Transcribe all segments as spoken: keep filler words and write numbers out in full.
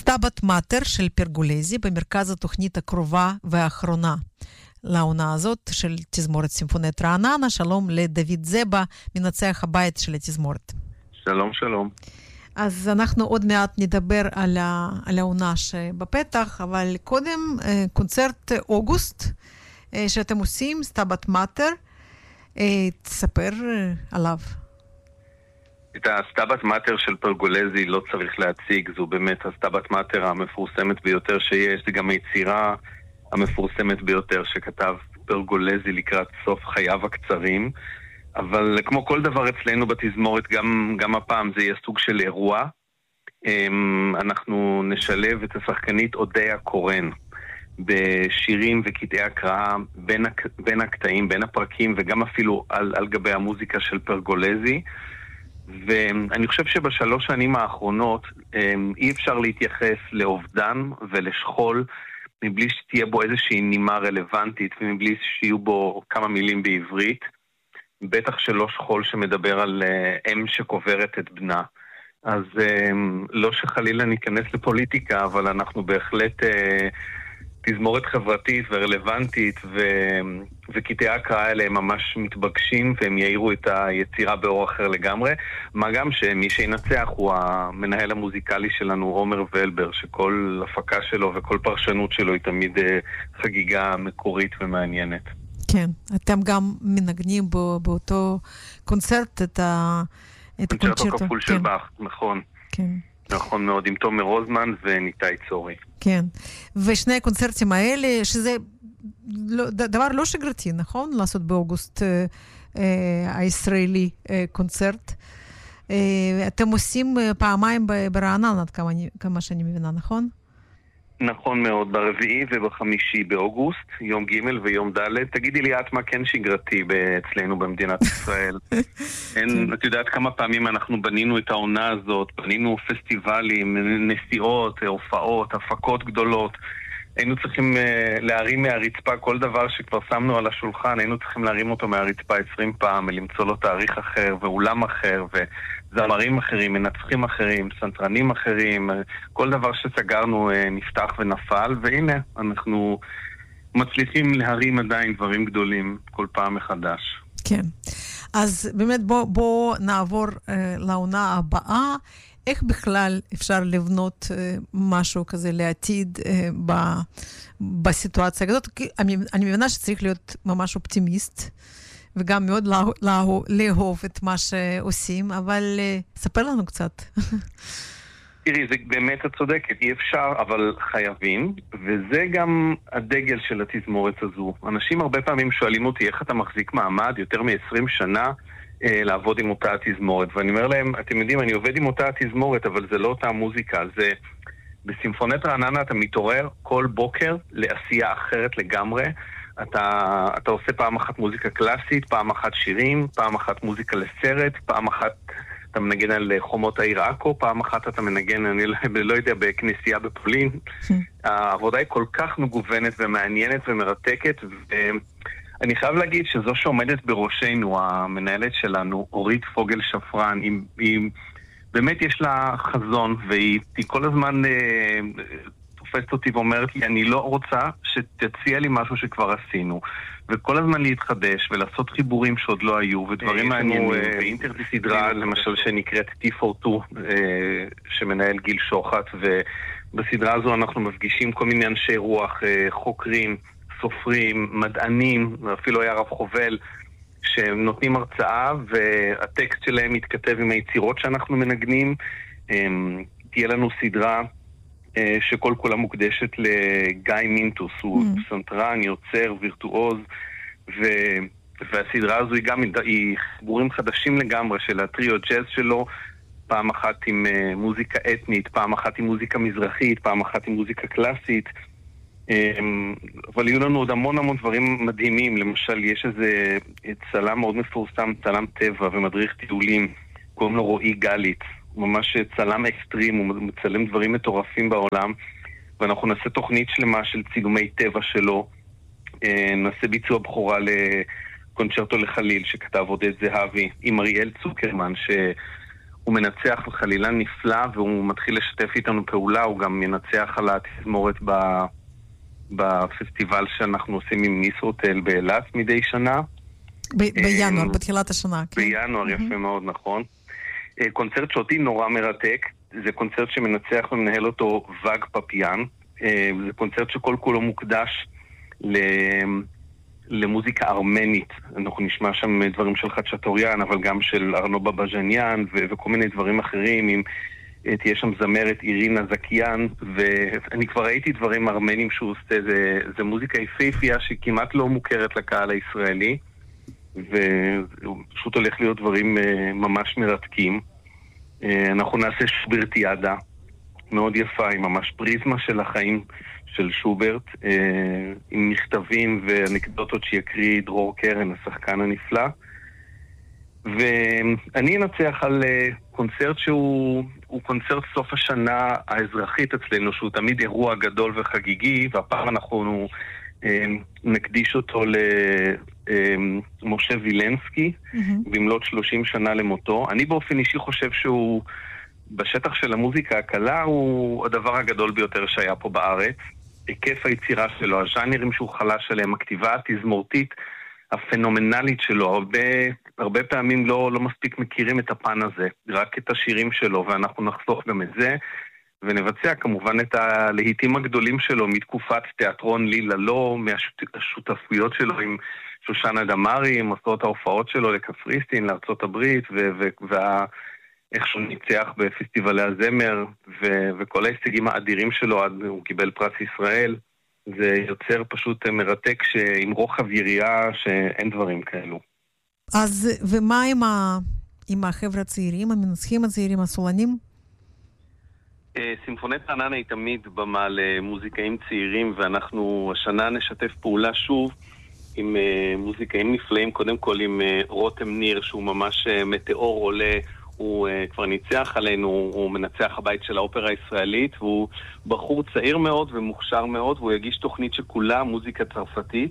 סטאבט מאטר של פרגולזי במרכז התוכנית הקרובה והאחרונה לעונה הזאת של תזמורת סימפונית רעננה. שלום לדוד זבה, מנצח הבית של התזמורת. שלום, שלום. אז אנחנו עוד מעט נדבר על, ה, על העונה שבפתח, אבל קודם קונצרט אוגוסט שאתם עושים, סטאבט מאטר, תספר עליו. את הסטאבט מאטר של פרגולזי לא צריך להציג, זו באמת הסטאבט מאטר המפורסמת ביותר שיש, זה גם היצירה המפורסמת ביותר שכתב פרגולזי לקראת סוף חייו הקצרים, אבל כמו כל דבר אצלנו בתזמורת, גם, גם הפעם זה יהיה סוג של אירוע. אנחנו נשלב את השחקנית אודיה קורן בשירים וקטעי הקראה בין, בין הקטעים, בין הפרקים, וגם אפילו על, על גבי המוזיקה של פרגולזי. ואני חושב שבשלוש שנים האחרונות אי אפשר להתייחס לאובדן ולשכול מבלי שתהיה בו איזושהי נימה רלוונטית ומבלי שיהיו בו כמה מילים בעברית, בטח שלא שכול שמדבר על אם שקוברת את בנה. אז לא שחלילה ניכנס לפוליטיקה, אבל אנחנו בהחלט תזמורת חברתית ורלוונטית, ו... וקטעי הקראה האלה הם ממש מתבקשים, והם יאירו את היצירה באור אחר לגמרי. מה גם שמי שינצח הוא המנהל המוזיקלי שלנו, עומר ולבר, שכל הפקה שלו וכל פרשנות שלו היא תמיד חגיגה מקורית ומעניינת. כן, אתם גם מנגנים בו, באותו קונצרט את ה... קונצ'רטו כפול של באך, נכון. כן. נכון מאוד, עם תומר רוזמן וניתאי צורי. כן, ושני הקונצרטים האלה, שזה לא, דבר לא שגרתי, נכון? לעשות באוגוסט אה, אה, הישראלי אה, קונצרט. אה, אתם עושים פעמיים ברעננה, עד כמה, כמה שאני מבינה, נכון? נכון מאוד, ברביעי ובחמישי באוגוסט, יום ג' ויום ד'. תגידי לי את מה כן שגרתי אצלנו במדינת ישראל. אין, את יודעת כמה פעמים אנחנו בנינו את העונה הזאת, בנינו פסטיבלים, נסיעות, הופעות, הפקות גדולות. היינו צריכים uh, להרים מהרצפה כל דבר שכבר שמנו על השולחן, היינו צריכים להרים אותו מהרצפה עשרים פעם, למצוא לו תאריך אחר ואולם אחר וזמרים אחרים, מנצחים אחרים, סנטרנים אחרים, כל דבר שסגרנו uh, נפתח ונפל, והנה אנחנו מצליחים להרים עדיין דברים גדולים כל פעם מחדש. כן, אז באמת בוא, בוא נעבור uh, לעונה הבאה. איך בכלל אפשר לבנות uh, משהו כזה לעתיד uh, ב, בסיטואציה כזאת? אני, אני מבינה שצריך להיות ממש אופטימיסט, וגם מאוד לא, לא, לאהוב את מה שעושים, אבל uh, ספר לנו קצת. תראי, זה באמת את צודקת, אי אפשר, אבל חייבים, וזה גם הדגל של התזמורת הזו. אנשים הרבה פעמים שואלים אותי, איך אתה מחזיק מעמד יותר מ-עשרים שנה, לעבוד עם אותה התזמורת, ואני אומר להם, אתם יודעים, אני עובד עם אותה התזמורת, אבל זה לא אותה מוזיקה, זה בסימפונית רעננה אתה מתעורר כל בוקר לעשייה אחרת לגמרי. אתה, אתה עושה פעם אחת מוזיקה קלאסית, פעם אחת שירים, פעם אחת מוזיקה לסרט, פעם אחת אתה מנגן על חומות העיר עכו, פעם אחת אתה מנגן, אני לא יודע, בכנסייה בפולין. העבודה היא כל כך מגוונת ומעניינת ומרתקת, ו... אני חייב להגיד שזו שעומדת בראשנו, המנהלת שלנו, אורית פוגל שפרן, היא, היא, באמת יש לה חזון, והיא כל הזמן אה, תופסת אותי ואומרת לי, אני לא רוצה שתציע לי משהו שכבר עשינו, וכל הזמן להתחדש ולעשות חיבורים שעוד לא היו, ודברים מעניינים, ואינטרנט סדרה למשל שנקראת טי פור טו, אה, שמנהל גיל שוחט, ובסדרה הזו אנחנו מפגישים כל מיני אנשי רוח, אה, חוקרים, סופרים, מדענים, אפילו היה רב חובל, שנותנים הרצאה, והטקסט שלהם מתכתב עם היצירות שאנחנו מנגנים. תהיה לנו סדרה שכל כולה מוקדשת לגיא מינטוס, הוא mm. סנטרן, יוצר, וירטואוז, ו... והסדרה הזו היא גם היא חיבורים חדשים לגמרי של הטריו ג'אז שלו, פעם אחת עם מוזיקה אתנית, פעם אחת עם מוזיקה מזרחית, פעם אחת עם מוזיקה קלאסית. אבל יהיו לנו עוד המון המון דברים מדהימים. למשל, יש איזה צלם מאוד מפורסם, צלם טבע ומדריך טיולים, קוראים לו רועי גליץ, הוא ממש צלם אקסטרים, הוא מצלם דברים מטורפים בעולם, ואנחנו נעשה תוכנית שלמה של צילומי טבע שלו. נעשה ביצוע בחורה לקונצ'רטו לחליל שכתב עודד זהבי עם אריאל צוקרמן, שהוא הוא מנצח חלילן נפלא, והוא מתחיל לשתף איתנו פעולה, הוא גם ינצח על התזמורת ב... בפסטיבל שאנחנו עושים עם ניסרוטל באילת מדי שנה. ב- בינואר, בתחילת השנה. כן. בינואר, יפה mm-hmm. מאוד, נכון. קונצרט שאותי נורא מרתק, זה קונצרט שמנצח ומנהל אותו ואג פפיאן. זה קונצרט שכל כולו מוקדש למוזיקה ארמנית. אנחנו נשמע שם דברים של חדשטוריאן, אבל גם של ארנו בבז'ניאן ו- וכל מיני דברים אחרים. עם, תהיה שם זמרת אירינה זקיאן, ואני כבר ראיתי דברים ארמנים שהוא עושה. זה, זה מוזיקה יפהפייה שכמעט לא מוכרת לקהל הישראלי, ופשוט הולך להיות דברים ממש מרתקים. אנחנו נעשה שוברטיאדה מאוד יפה, עם ממש פריזמה של החיים של שוברט, עם מכתבים ואנקדוטות שיקריא דרור קרן, השחקן הנפלא. ואני אנצח על קונצרט שהוא הוא קונצרט סוף השנה האזרחית אצלנו, שהוא תמיד אירוע גדול וחגיגי, והפעם אנחנו נקדיש אותו למשה וילנסקי, mm-hmm. במלאת שלושים שנה למותו. אני באופן אישי חושב שהוא, בשטח של המוזיקה הקלה, הוא הדבר הגדול ביותר שהיה פה בארץ. היקף היצירה שלו, הז'אנרים שהוא חלש עליהם, הכתיבה התזמורתית הפנומנלית שלו, הרבה, הרבה פעמים לא, לא מספיק מכירים את הפן הזה, רק את השירים שלו, ואנחנו נחסוך גם את זה, ונבצע כמובן את הלהיטים הגדולים שלו מתקופת תיאטרון לילה לא, מהשותפויות שלו עם שושנה דמארי, עם מסעות ההופעות שלו לקפריסטין, לארצות הברית, ו- ו- וה... איך שהוא ניצח בפסטיבלי הזמר, ו- וכל ההישגים האדירים שלו, עד הוא קיבל פרס ישראל. זה יוצר פשוט מרתק עם רוחב יריעה שאין דברים כאלו. אז ומה עם, ה... עם החבר'ה הצעירים, המנצחים הצעירים, הסולנים? סימפונט רעננה היא תמיד במה למוזיקאים צעירים, ואנחנו השנה נשתף פעולה שוב עם מוזיקאים נפלאים, קודם כל עם רותם ניר, שהוא ממש מטאור עולה, הוא uh, כבר ניצח עלינו, הוא מנצח הבית של האופרה הישראלית, והוא בחור צעיר מאוד ומוכשר מאוד, והוא יגיש תוכנית שכולה מוזיקה צרפתית,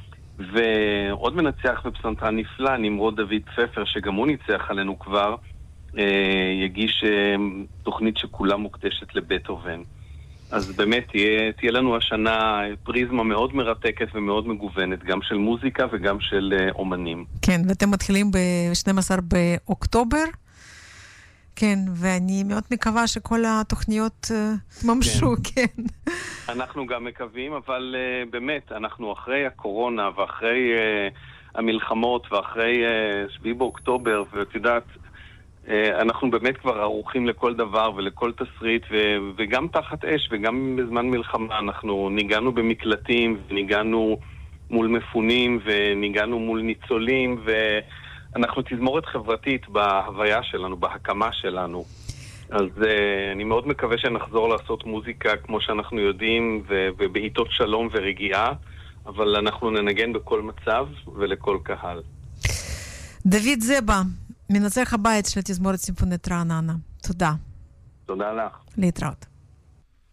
ועוד מנצח בפסנתרן נפלא, נמרוד דוד פפר, שגם הוא ניצח עלינו כבר, uh, יגיש uh, תוכנית שכולה מוקדשת לבטהובן. אז באמת תהיה, תהיה לנו השנה פריזמה מאוד מרתקת ומאוד מגוונת, גם של מוזיקה וגם של uh, אומנים. כן, ואתם מתחילים ב-שנים עשר באוקטובר? כן, ואני מאוד מקווה שכל התוכניות uh, ממשו, כן. כן. אנחנו גם מקווים, אבל uh, באמת, אנחנו אחרי הקורונה ואחרי uh, המלחמות ואחרי uh, שביעי באוקטובר, ואת יודעת, uh, אנחנו באמת כבר ערוכים לכל דבר ולכל תסריט, ו- וגם תחת אש וגם בזמן מלחמה אנחנו ניגענו במקלטים, וניגענו מול מפונים, וניגענו מול ניצולים, ו... אנחנו תזמורת חברתית בהוויה שלנו, בהקמה שלנו. אז uh, אני מאוד מקווה שנחזור לעשות מוזיקה כמו שאנחנו יודעים, ו- ובעיתות שלום ורגיעה, אבל אנחנו ננגן בכל מצב ולכל קהל. דוד זבה, מנצח הבית של תזמורת סימפונית רעננה. תודה. תודה לך. להתראות.